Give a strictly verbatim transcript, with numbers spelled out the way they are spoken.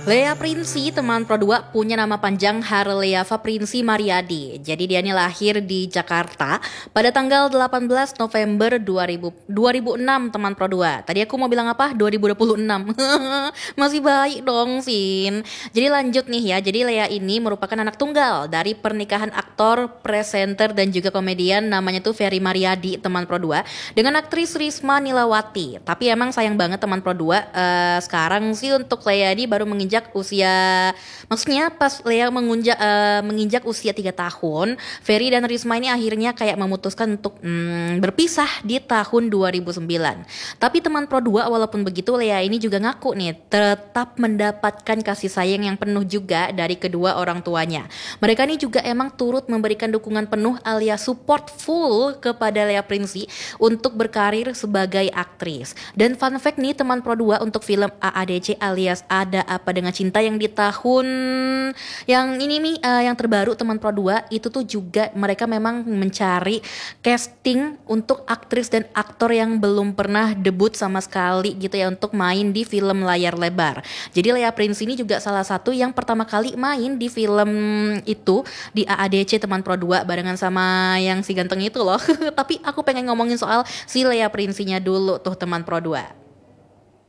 Lea Prinsi, teman Pro dua, punya nama panjang Harleava Prinsi Mariadi. Jadi dia ini lahir di Jakarta pada tanggal delapan belas November dua ribu, dua ribu enam, teman Pro dua. Tadi aku mau bilang apa? dua ribu dua puluh enam. Masih baik dong, Sin. Jadi lanjut nih ya. Jadi Lea ini merupakan anak tunggal dari pernikahan aktor, presenter dan juga komedian namanya tuh Ferry Mariadi, teman Pro dua, dengan aktris Risma Nilawati. Tapi emang sayang banget teman Pro dua, uh, sekarang sih untuk Lea ini baru menginjak usia, maksudnya pas Lea mengunjak, uh, menginjak usia tiga tahun, Ferry dan Risma ini akhirnya kayak memutuskan untuk hmm, berpisah di tahun dua ribu sembilan. Tapi teman Pro dua, walaupun begitu Lea ini juga ngaku nih tetap mendapatkan kasih sayang yang penuh juga dari kedua orang tuanya. Mereka ini juga emang turut memberikan dukungan penuh alias support full kepada Lea Prinsi untuk berkarir sebagai aktris. Dan fun fact nih teman Pro dua, untuk film A A D C alias Ada Apa Dengan Cinta yang di tahun yang ini nih, uh, yang terbaru teman Pro dua, itu tuh juga mereka memang mencari casting untuk aktris dan aktor yang belum pernah debut sama sekali gitu ya untuk main di film layar lebar. Jadi Lea Prinsi ini juga salah satu yang pertama kali main di film itu, di A A D C teman Pro dua, barengan sama yang si ganteng itu loh. Tapi aku pengen ngomongin soal si Lea Prinsinya dulu tuh teman Pro dua.